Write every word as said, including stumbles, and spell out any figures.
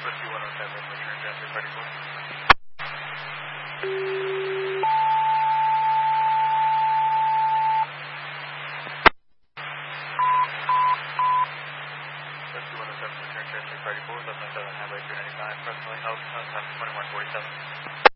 Whiskey one oh seven, return to answer thirty-four. Whiskey one oh seven, return to answer thirty-four, eleven oh seven, Highway three ninety-nine, approximately L, twenty-one forty-seven.